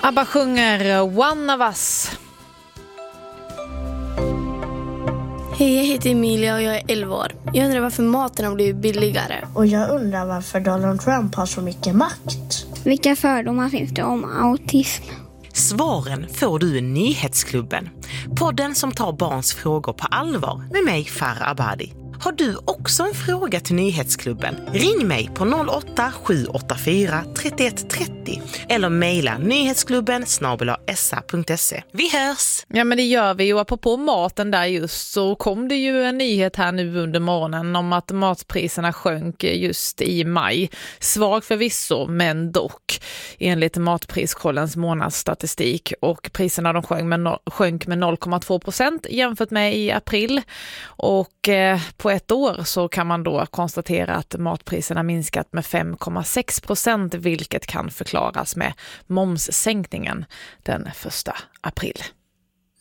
ABBA sjunger One of Us. Hej, jag heter Emilia och jag är 11 år. Jag undrar varför maten har blivit billigare. Och jag undrar varför Donald Trump har så mycket makt. Vilka fördomar finns det om autism? Svaren får du i Nyhetsklubben. Podden som tar barns frågor på allvar med mig, Farah Abadi. Har du också en fråga till Nyhetsklubben? Ring mig på 08-784 31 30 eller mejla nyhetsklubben@sa.se. Vi hörs! Ja, men det gör vi ju. Apropå maten där just så kom det ju en nyhet här nu under morgonen om att matpriserna sjönk just i maj. Svag förvisso, men dock enligt Matpriskollens månadsstatistik. Och priserna de sjönk med 0,2% jämfört med i april. Och på ett år så kan man då konstatera att matpriserna minskat med 5,6%, vilket kan förklaras med momssänkningen den 1 april.